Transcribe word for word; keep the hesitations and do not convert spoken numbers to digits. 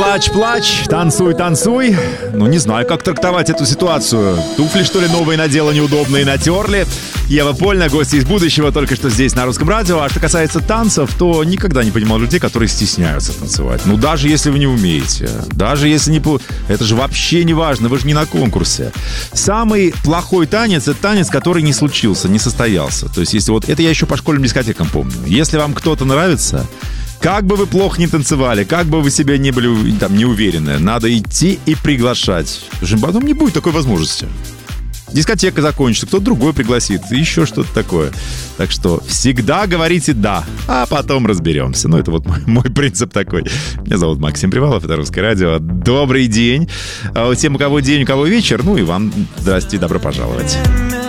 плачь, плачь, танцуй, танцуй. Ну, не знаю, как трактовать эту ситуацию. Туфли, что ли, новые надела, неудобные натерли. Ева Польна, гости из будущего, только что здесь, на Русском радио. А что касается танцев, то никогда не понимал людей, которые стесняются танцевать. Ну, даже если вы не умеете. Даже если не... Это же вообще не важно, вы же не на конкурсе. Самый плохой танец — это танец, который не случился, не состоялся. То есть, если вот... Это я еще по школьным дискотекам помню. Если вам кто-то нравится... Как бы вы плохо не танцевали, как бы вы себя не были там, не уверены, надо идти и приглашать. Потому что потом не будет такой возможности. Дискотека закончится, кто-то другой пригласит, еще что-то такое. Так что всегда говорите «да», а потом разберемся. Ну, это вот мой, мой принцип такой. Меня зовут Максим Привалов, это Русское радио. Добрый день. Тем, у кого день, у кого вечер. Ну и вам здрасте, добро пожаловать.